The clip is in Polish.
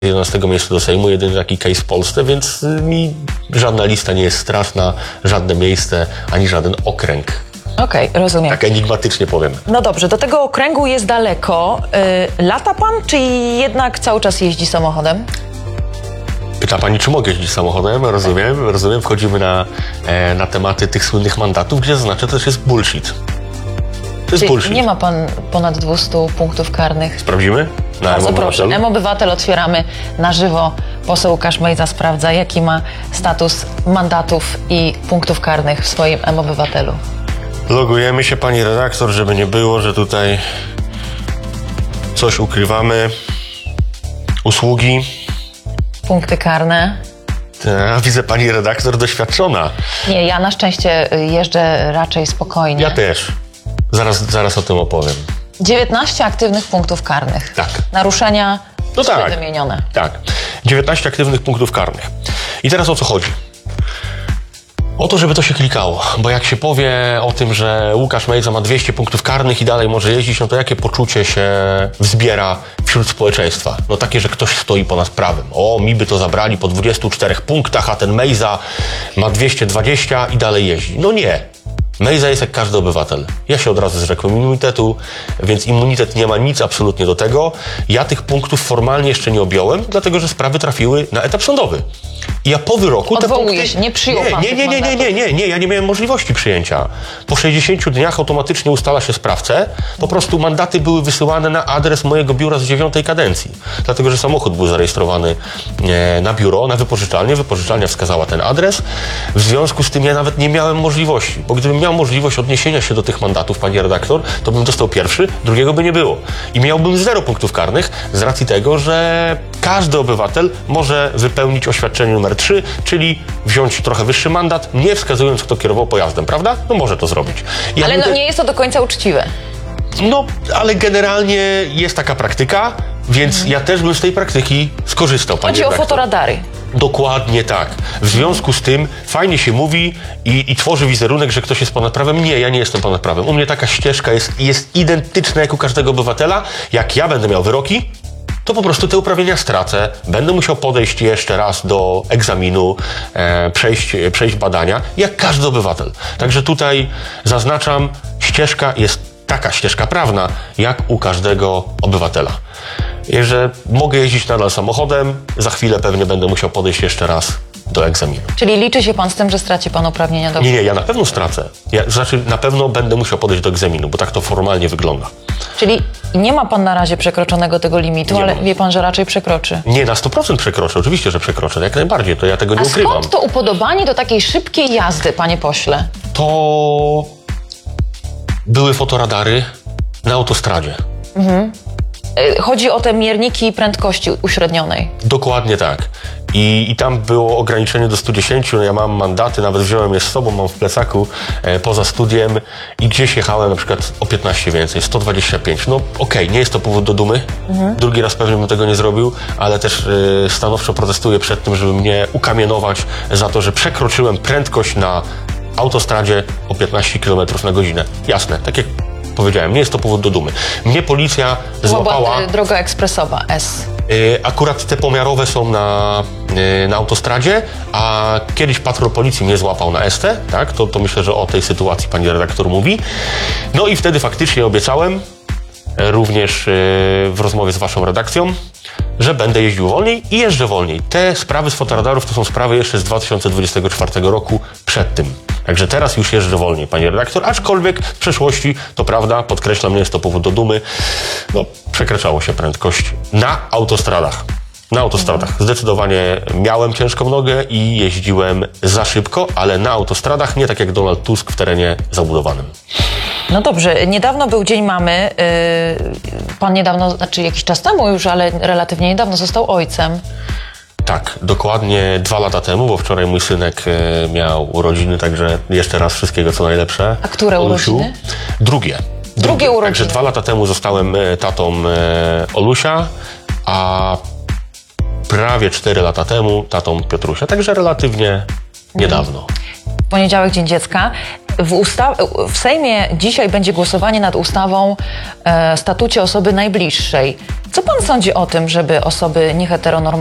11 miejsca do Sejmu, jedyny taki case w Polsce, więc mi żadna lista nie jest straszna, żadne miejsce, ani żaden okręg. Okej, rozumiem. Tak enigmatycznie powiem. No dobrze, do tego okręgu jest daleko. Lata pan, czy jednak cały czas jeździ samochodem? Pyta pani, czy mogę jeździć samochodem? Rozumiem. Wchodzimy na tematy tych słynnych mandatów, gdzie zaznaczę, to też jest bullshit. To jest bullshit. Nie ma pan ponad 200 punktów karnych? Sprawdzimy? Bardzo proszę. M-Obywatel otwieramy na żywo. Poseł Łukasz Mejza sprawdza, jaki ma status mandatów i punktów karnych w swoim M-Obywatelu. Logujemy się, pani redaktor, żeby nie było, że tutaj coś ukrywamy. Usługi. Punkty karne. Widzę, pani redaktor doświadczona. Nie, ja na szczęście jeżdżę raczej spokojnie. Ja też. Zaraz o tym opowiem. 19 aktywnych punktów karnych. Tak. Naruszenia wymienione. Tak. 19 aktywnych punktów karnych. I teraz o co chodzi? O to, żeby to się klikało, bo jak się powie o tym, że Łukasz Mejza ma 200 punktów karnych i dalej może jeździć, no to jakie poczucie się wzbiera wśród społeczeństwa? No takie, że ktoś stoi ponad prawem. O, mi by to zabrali po 24 punktach, a ten Mejza ma 220 i dalej jeździ. No nie. Mejza jest jak każdy obywatel. Ja się od razu zrzekłem immunitetu, więc immunitet nie ma nic absolutnie do tego. Ja tych punktów formalnie jeszcze nie objąłem, dlatego że sprawy trafiły na etap sądowy. I ja po wyroku Odwołuje się, nie przyjął pan Nie, ja nie miałem możliwości przyjęcia. Po 60 dniach automatycznie ustala się sprawcę. Po prostu mandaty były wysyłane na adres mojego biura z 9. kadencji. Dlatego, że samochód był zarejestrowany na biuro, na wypożyczalnię. Wypożyczalnia wskazała ten adres. W związku z tym ja nawet nie miałem możliwości. Bo gdybym miał możliwość odniesienia się do tych mandatów, pani redaktor, to bym dostał pierwszy, drugiego by nie było. I miałbym 0 punktów karnych z racji tego, że każdy obywatel może wypełnić oświadczenie numer 3, czyli wziąć trochę wyższy mandat, nie wskazując, kto kierował pojazdem, prawda? No może to zrobić. Ale no nie jest to do końca uczciwe. No, ale generalnie jest taka praktyka, więc ja też bym z tej praktyki skorzystał, pani redaktor. Chodzi o fotoradary. Dokładnie tak. W związku z tym fajnie się mówi i tworzy wizerunek, że ktoś jest ponad prawem. Nie, ja nie jestem ponad prawem. U mnie taka ścieżka jest identyczna jak u każdego obywatela. Jak ja będę miał wyroki, to po prostu te uprawnienia stracę. Będę musiał podejść jeszcze raz do egzaminu, przejść badania, jak każdy obywatel. Także tutaj zaznaczam, ścieżka jest taka ścieżka prawna, jak u każdego obywatela. Że mogę jeździć nadal samochodem, za chwilę pewnie będę musiał podejść jeszcze raz do egzaminu. Czyli liczy się pan z tym, że straci pan uprawnienia do... Nie, ja na pewno stracę. Na pewno będę musiał podejść do egzaminu, bo tak to formalnie wygląda. Czyli nie ma pan na razie przekroczonego tego limitu, ale wie pan, że raczej przekroczy. Nie, na 100% przekroczę. Oczywiście, że przekroczę. Jak najbardziej. To ja tego nie ukrywam. A skąd to upodobanie do takiej szybkiej jazdy, panie pośle? To były fotoradary na autostradzie. Chodzi o te mierniki prędkości uśrednionej. Dokładnie tak. I tam było ograniczenie do 110, no ja mam mandaty, nawet wziąłem je z sobą, mam w plecaku poza studiem i gdzieś jechałem na przykład o 15 więcej, 125. No okej, nie jest to powód do dumy. Drugi raz pewnie bym tego nie zrobił, ale też stanowczo protestuję przed tym, żeby mnie ukamienować za to, że przekroczyłem prędkość na autostradzie o 15 km na godzinę. Jasne, tak jak powiedziałem, nie jest to powód do dumy. Mnie policja złapała... Była droga ekspresowa S. Akurat te pomiarowe są na autostradzie, a kiedyś patrol policji mnie złapał na ST, tak? To myślę, że o tej sytuacji pani redaktor mówi. No i wtedy faktycznie obiecałem, również w rozmowie z waszą redakcją, że będę jeździł wolniej i jeżdżę wolniej. Te sprawy z fotoradarów to są sprawy jeszcze z 2024 roku przed tym. Także teraz już jeżdżę wolniej, pani redaktor, aczkolwiek w przeszłości, to prawda, podkreślam, nie jest to powód do dumy, no przekraczało się prędkość na autostradach. Na autostradach. Zdecydowanie miałem ciężką nogę i jeździłem za szybko, ale na autostradach nie tak jak Donald Tusk w terenie zabudowanym. No dobrze, niedawno był Dzień Mamy. Pan niedawno, znaczy jakiś czas temu już, ale relatywnie niedawno został ojcem. Tak, dokładnie 2 lata temu, bo wczoraj mój synek miał urodziny, także jeszcze raz wszystkiego co najlepsze. A które Olusiu. urodziny? Drugie urodziny. Także 2 lata temu zostałem tatą Olusia, a prawie 4 lata temu tatą Piotrusia, także relatywnie niedawno. Poniedziałek, Dzień Dziecka. W Sejmie dzisiaj będzie głosowanie nad ustawą statucie osoby najbliższej. Co pan sądzi o tym, żeby osoby nieheteronormatywne